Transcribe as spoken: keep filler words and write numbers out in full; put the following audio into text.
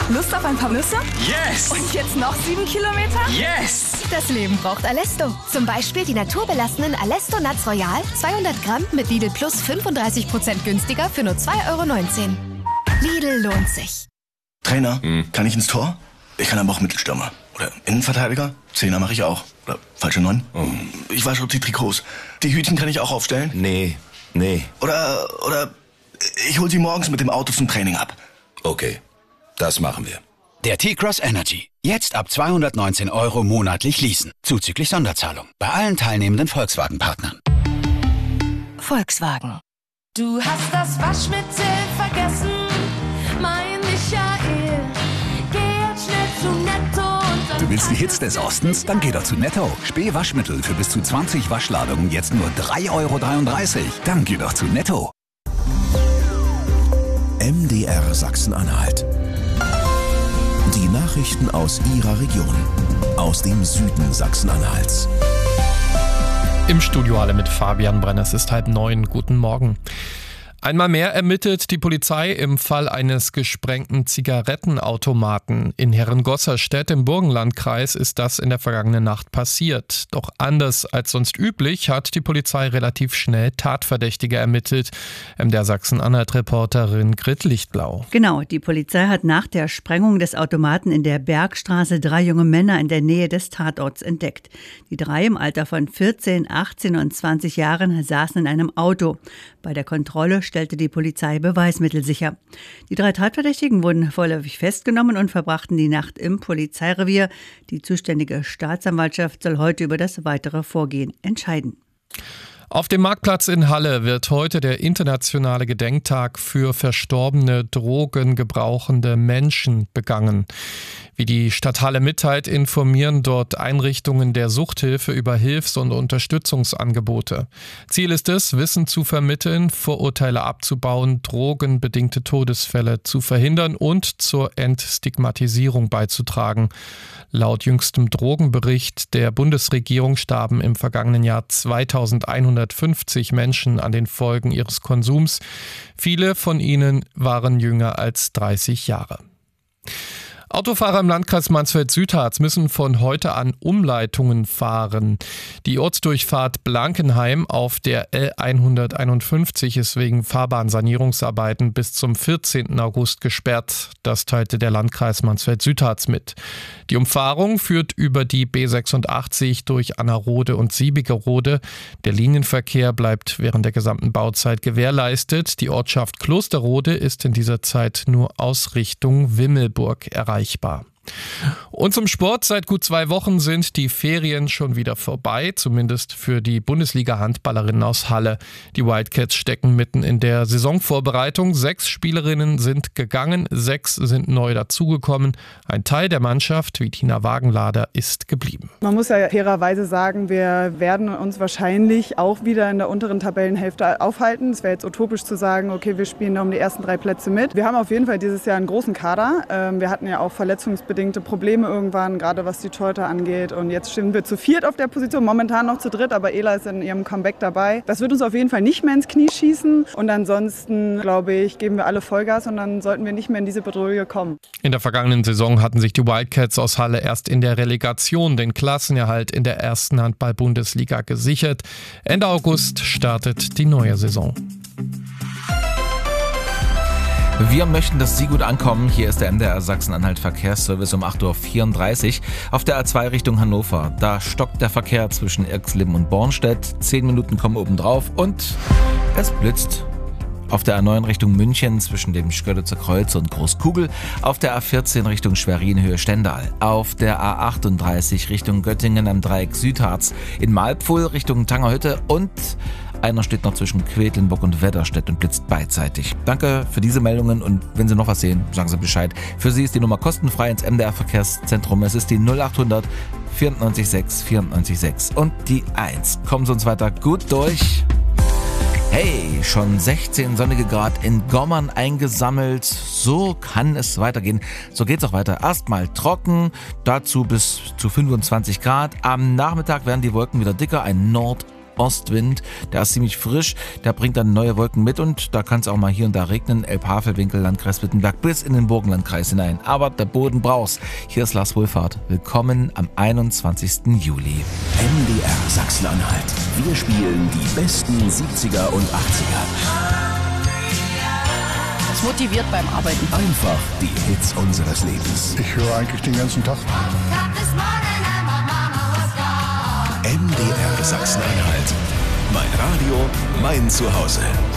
Lust auf ein paar Nüsse? Yes! Und jetzt noch sieben Kilometer? Yes! Das Leben braucht Alesto. Zum Beispiel die naturbelassenen Alesto Nuts Royal, zweihundert Gramm mit Lidl Plus fünfunddreißig Prozent günstiger für nur zwei Euro neunzehn. Lidl lohnt sich. Trainer, hm. kann ich ins Tor? Ich kann aber auch Mittelstürmer. Oder Innenverteidiger? Zehner mache ich auch. Oder falsche Neun? Oh. Ich wasche die Trikots. Die Hütchen kann ich auch aufstellen? Nee, nee. Oder, oder ich hol sie morgens mit dem Auto zum Training ab. Okay, das machen wir. Der T-Cross Energy. Jetzt ab zweihundertneunzehn Euro monatlich leasen. Zuzüglich Sonderzahlung. Bei allen teilnehmenden Volkswagen-Partnern. Volkswagen. Du hast das Waschmittel vergessen, mein Michael. Geh jetzt schnell zu Netto und dann... Du willst die Hits des Ostens? Dann geh doch zu Netto. Späh Waschmittel für bis zu zwanzig Waschladungen jetzt nur drei Euro dreiunddreißig. Dann geh doch zu Netto. M D R Sachsen-Anhalt. Die Nachrichten aus Ihrer Region. Aus dem Süden Sachsen-Anhalts. Im Studio alle mit Fabian Brenner. Es ist halb neun. Guten Morgen. Einmal mehr ermittelt die Polizei im Fall eines gesprengten Zigarettenautomaten. In Herrengosserstedt im Burgenlandkreis ist das in der vergangenen Nacht passiert. Doch anders als sonst üblich hat die Polizei relativ schnell Tatverdächtige ermittelt. M D R Sachsen-Anhalt-Reporterin Grit Lichtblau. Genau, die Polizei hat nach der Sprengung des Automaten in der Bergstraße drei junge Männer in der Nähe des Tatorts entdeckt. Die drei im Alter von vierzehn, achtzehn und zwanzig Jahren saßen in einem Auto. Bei der Kontrolle stellte die Polizei Beweismittel sicher. Die drei Tatverdächtigen wurden vorläufig festgenommen und verbrachten die Nacht im Polizeirevier. Die zuständige Staatsanwaltschaft soll heute über das weitere Vorgehen entscheiden. Auf dem Marktplatz in Halle wird heute der internationale Gedenktag für verstorbene drogengebrauchende Menschen begangen. Wie die Stadt Halle mitteilt, informieren dort Einrichtungen der Suchthilfe über Hilfs- und Unterstützungsangebote. Ziel ist es, Wissen zu vermitteln, Vorurteile abzubauen, drogenbedingte Todesfälle zu verhindern und zur Entstigmatisierung beizutragen. Laut jüngstem Drogenbericht der Bundesregierung starben im vergangenen Jahr zweitausendeinhundertfünfzig Menschen an den Folgen ihres Konsums. Viele von ihnen waren jünger als dreißig Jahre. Autofahrer im Landkreis Mansfeld-Südharz müssen von heute an Umleitungen fahren. Die Ortsdurchfahrt Blankenheim auf der L hunderteinundfünfzig ist wegen Fahrbahnsanierungsarbeiten bis zum vierzehnten August gesperrt. Das teilte der Landkreis Mansfeld-Südharz mit. Die Umfahrung führt über die B sechsundachtzig durch Annerode und Siebigerode. Der Linienverkehr bleibt während der gesamten Bauzeit gewährleistet. Die Ortschaft Klosterrode ist in dieser Zeit nur aus Richtung Wimmelburg erreichbar. Und zum Sport. Seit gut zwei Wochen sind die Ferien schon wieder vorbei, zumindest für die Bundesliga-Handballerinnen aus Halle. Die Wildcats stecken mitten in der Saisonvorbereitung. Sechs Spielerinnen sind gegangen, sechs sind neu dazugekommen. Ein Teil der Mannschaft, wie Tina Wagenlader, ist geblieben. Man muss ja fairerweise sagen, wir werden uns wahrscheinlich auch wieder in der unteren Tabellenhälfte aufhalten. Es wäre jetzt utopisch zu sagen, okay, wir spielen da um die ersten drei Plätze mit. Wir haben auf jeden Fall dieses Jahr einen großen Kader. Wir hatten ja auch verletzungsbedingte Probleme irgendwann, gerade was die Torhüter angeht. Und jetzt stehen wir zu viert auf der Position, momentan noch zu dritt, aber Ela ist in ihrem Comeback dabei. Das wird uns auf jeden Fall nicht mehr ins Knie schießen. Und ansonsten, glaube ich, geben wir alle Vollgas und dann sollten wir nicht mehr in diese Bedrohung kommen. In der vergangenen Saison hatten sich die Wildcats aus Halle erst in der Relegation den Klassenerhalt in der ersten Handball-Bundesliga gesichert. Ende August startet die neue Saison. Wir möchten, dass Sie gut ankommen. Hier ist der M D R Sachsen-Anhalt Verkehrsservice um acht Uhr vierunddreißig. Auf der A zwei Richtung Hannover. Da stockt der Verkehr zwischen Irxleben und Bornstedt. Zehn Minuten kommen obendrauf und es blitzt. Auf der A neun Richtung München zwischen dem Schköditzer Kreuz und Großkugel. Auf der A vierzehn Richtung Schwerin Höhe Stendal. Auf der A achtunddreißig Richtung Göttingen am Dreieck Südharz. In Malpfuhl Richtung Tangerhütte und einer steht noch zwischen Quedlinburg und Wedderstedt und blitzt beidseitig. Danke für diese Meldungen und wenn Sie noch was sehen, sagen Sie Bescheid. Für Sie ist die Nummer kostenfrei ins M D R Verkehrszentrum. Es ist die null achthundert vierundneunzig sechs vierundneunzig sechs und die eins. Kommen Sie uns weiter gut durch. Hey, schon sechzehn sonnige Grad in Gommern eingesammelt. So kann es weitergehen. So geht's auch weiter. Erstmal trocken, dazu bis zu fünfundzwanzig Grad. Am Nachmittag werden die Wolken wieder dicker. Ein Nord- Südostwind. Der ist ziemlich frisch, der bringt dann neue Wolken mit und da kann es auch mal hier und da regnen. Elbhavelwinkel, Landkreis Wittenberg bis in den Burgenlandkreis hinein. Aber der Boden braucht's. Hier ist Lars Wohlfahrt. Willkommen am einundzwanzigsten Juli. M D R Sachsen-Anhalt. Wir spielen die besten siebziger und achtziger. Das motiviert beim Arbeiten. Einfach die Hits unseres Lebens. Ich höre eigentlich den ganzen Tag. M D R Sachsen-Anhalt. Mein Radio, mein Zuhause.